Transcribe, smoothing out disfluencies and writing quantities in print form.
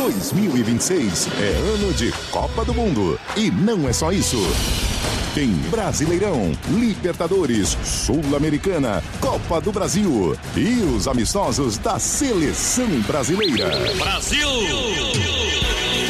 2026 é ano de Copa do Mundo. E não é só isso. Tem Brasileirão, Libertadores, Sul-Americana, Copa do Brasil e os amistosos da Seleção Brasileira. Brasil!